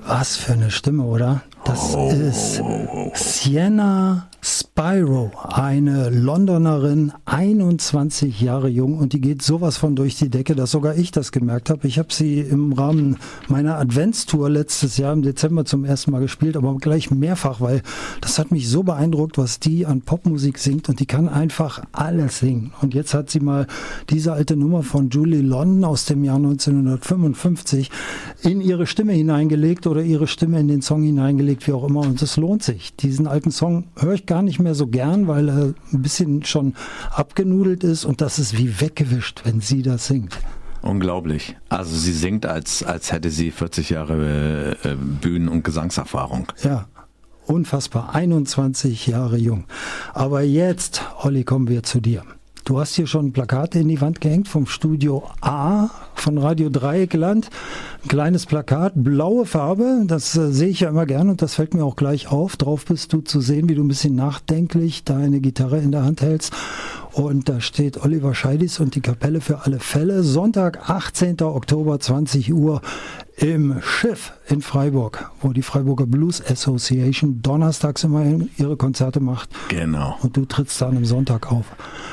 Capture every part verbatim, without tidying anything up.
Was für eine Stimme, oder? Das oh, ist oh, oh, oh. Sienna Spyro, eine Londonerin, einundzwanzig Jahre jung, und die geht sowas von durch die Decke, dass sogar ich das gemerkt habe. Ich habe sie im Rahmen meiner Adventstour letztes Jahr im Dezember zum ersten Mal gespielt, aber gleich mehrfach, weil das hat mich so beeindruckt, was die an Popmusik singt, und die kann einfach alles singen. Und jetzt hat sie mal diese alte Nummer von Julie London aus dem Jahr neunzehnhundertfünfundfünfzig in ihre Stimme hineingelegt oder ihre Stimme in den Song hineingelegt, wie auch immer, und es lohnt sich. Diesen alten Song höre ich gar nicht mehr so gern, weil er ein bisschen schon abgenudelt ist, und das ist wie weggewischt, wenn sie das singt. Unglaublich. Also sie singt, als, als hätte sie vierzig Jahre äh, Bühnen- und Gesangserfahrung. Ja, unfassbar. einundzwanzig Jahre jung. Aber jetzt, Olli, kommen wir zu dir. Du hast hier schon Plakate in die Wand gehängt vom Studio A von Radio Dreieckland. Ein kleines Plakat, blaue Farbe, das äh, sehe ich ja immer gerne, und das fällt mir auch gleich auf. Drauf bist du zu sehen, wie du ein bisschen nachdenklich deine Gitarre in der Hand hältst. Und da steht Oliver Scheidis und die Kapelle für alle Fälle. Sonntag, achtzehnten Oktober, zwanzig Uhr im Schiff in Freiburg, wo die Freiburger Blues Association donnerstags immer ihre Konzerte macht. Genau. Und du trittst dann am Sonntag auf.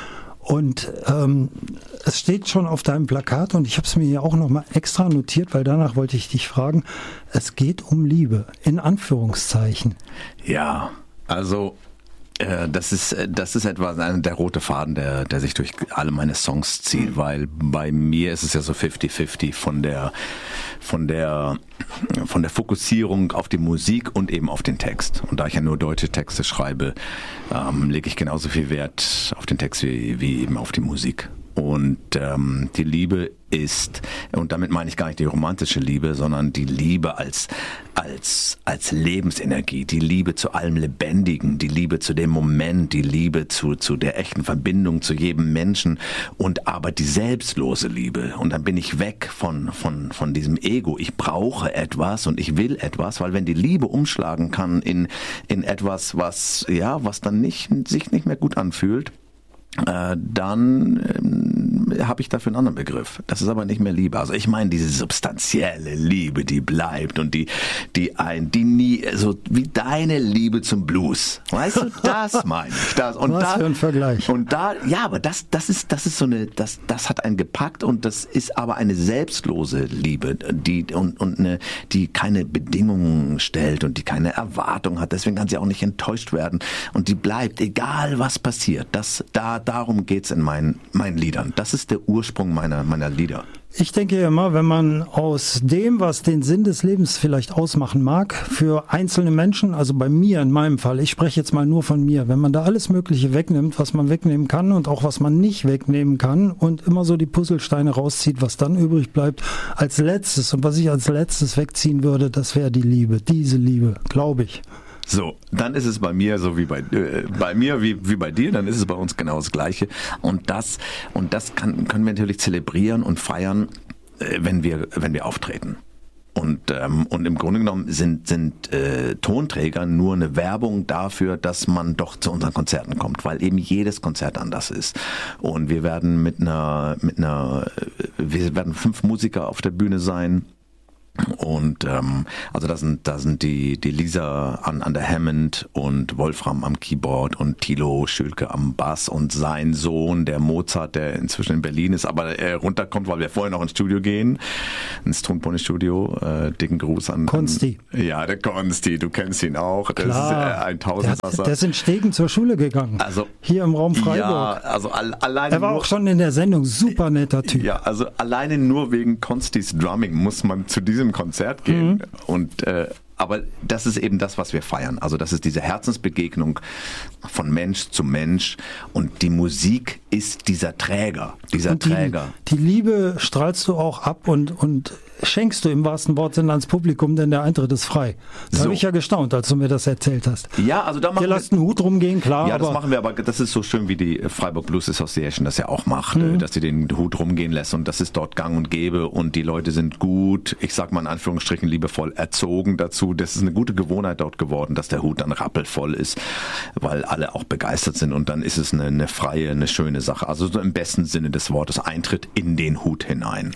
Und ähm, es steht schon auf deinem Plakat, und ich habe es mir hier auch nochmal extra notiert, weil danach wollte ich dich fragen, es geht um Liebe, in Anführungszeichen. Ja, also äh, das ist das ist etwa der rote Faden, der, der sich durch alle meine Songs zieht, weil bei mir ist es ja so fifty fifty von der von der von der Fokussierung auf die Musik und eben auf den Text. Und da ich ja nur deutsche Texte schreibe, ähm, lege ich genauso viel Wert auf den Text wie, wie eben auf die Musik. Und ähm, die Liebe ist, und damit meine ich gar nicht die romantische Liebe, sondern die Liebe als, als, als Lebensenergie, die Liebe zu allem Lebendigen, die Liebe zu dem Moment, die Liebe zu, zu der echten Verbindung zu jedem Menschen, und aber die selbstlose Liebe. Und dann bin ich weg von, von, von diesem Ego. Ich brauche etwas und ich will etwas, weil wenn die Liebe umschlagen kann in, in etwas, was, ja, was dann nicht, sich nicht mehr gut anfühlt, Äh, dann ähm, habe ich dafür einen anderen Begriff. Das ist aber nicht mehr Liebe. Also ich meine diese substanzielle Liebe, die bleibt und die, die ein, die nie, so wie deine Liebe zum Blues. Weißt du, das meine ich. Das, und Was da, für ein Vergleich. Und da, ja, aber das, das ist, das ist so eine, das, das hat einen gepackt, und das ist aber eine selbstlose Liebe, die und und eine, die keine Bedingungen stellt und die keine Erwartung hat. Deswegen kann sie auch nicht enttäuscht werden, und die bleibt, egal was passiert. Das da Darum geht's in meinen, meinen Liedern. Das ist der Ursprung meiner, meiner Lieder. Ich denke immer, wenn man aus dem, was den Sinn des Lebens vielleicht ausmachen mag, für einzelne Menschen, also bei mir in meinem Fall, ich spreche jetzt mal nur von mir, wenn man da alles Mögliche wegnimmt, was man wegnehmen kann und auch was man nicht wegnehmen kann, und immer so die Puzzlesteine rauszieht, was dann übrig bleibt als letztes, und was ich als letztes wegziehen würde, das wäre die Liebe, diese Liebe, glaube ich. So, dann ist es bei mir so wie bei äh, bei mir wie wie bei dir, dann ist es bei uns genau das Gleiche, und das und das kann, können wir natürlich zelebrieren und feiern, äh, wenn wir wenn wir auftreten. Und ähm, und im Grunde genommen sind sind äh, Tonträger nur eine Werbung dafür, dass man doch zu unseren Konzerten kommt, weil eben jedes Konzert anders ist. Und wir werden mit einer mit einer wir werden fünf Musiker auf der Bühne sein. Und ähm, also da sind da sind die die Lisa an an der Hammond und Wolfram am Keyboard und Thilo Schülke am Bass und sein Sohn, der Mozart, der inzwischen in Berlin ist, aber er runterkommt, weil wir vorher noch ins Studio gehen, ins Tonpony-Studio. Äh, dicken Gruß an Konsti. An, ja, der Konsti, du kennst ihn auch. Das Klar. ist äh, ein Tausendsasser. Der ist in Stegen zur Schule gegangen. Also hier im Raum Freiburg. Ja, also all, alleine er war nur, auch schon in der Sendung, super netter Typ. Ja, also alleine nur wegen Konstis Drumming muss man zu diesem Konzert gehen. Mhm. Und äh, aber das ist eben das, was wir feiern. Also das ist diese Herzensbegegnung von Mensch zu Mensch, und die Musik ist dieser Träger, dieser und die, Träger. Die Liebe strahlst du auch ab und und schenkst du im wahrsten Wortsinne ans Publikum, denn der Eintritt ist frei. Da So. habe ich ja gestaunt, als du mir das erzählt hast. Ja, also da machen wir lassen einen Hut rumgehen, klar. Ja, das aber machen wir, aber das ist so schön, wie die Freiburg Blues Association das ja auch macht, mhm. dass sie den Hut rumgehen lässt, und das ist dort gang und gäbe, und die Leute sind gut, ich sag mal in Anführungsstrichen liebevoll erzogen dazu. Das ist eine gute Gewohnheit dort geworden, dass der Hut dann rappelvoll ist, weil alle auch begeistert sind, und dann ist es eine, eine freie, eine schöne Sache. Also so im besten Sinne des Wortes, Eintritt in den Hut hinein.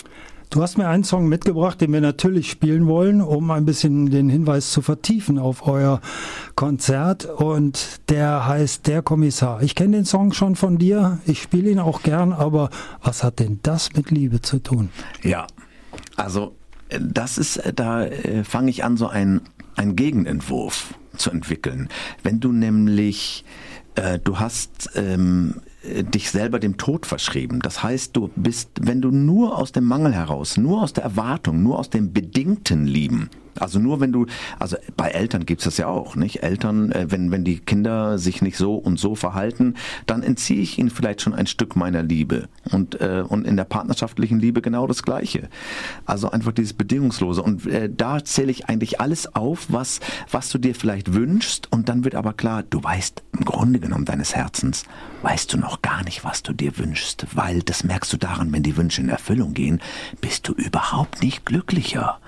Du hast mir einen Song mitgebracht, den wir natürlich spielen wollen, um ein bisschen den Hinweis zu vertiefen auf euer Konzert. Und der heißt Der Kommissar. Ich kenne den Song schon von dir, ich spiele ihn auch gern, aber was hat denn das mit Liebe zu tun? Ja, also das ist, da äh, fange ich an, so ein, ein Gegenentwurf zu entwickeln. Wenn du nämlich, äh, du hast ähm, dich selber dem Tod verschrieben. Das heißt, du bist, wenn du nur aus dem Mangel heraus, nur aus der Erwartung, nur aus dem bedingten Lieben, also nur wenn du, also bei Eltern gibt's das ja auch, nicht? Eltern, wenn wenn die Kinder sich nicht so und so verhalten, dann entziehe ich ihnen vielleicht schon ein Stück meiner Liebe. Und äh, und in der partnerschaftlichen Liebe genau das Gleiche. Also einfach dieses Bedingungslose. Und äh, da zähle ich eigentlich alles auf, was was du dir vielleicht wünschst. Und dann wird aber klar, du weißt im Grunde genommen deines Herzens, weißt du noch gar nicht, was du dir wünschst. Weil das merkst du daran, wenn die Wünsche in Erfüllung gehen, bist du überhaupt nicht glücklicher.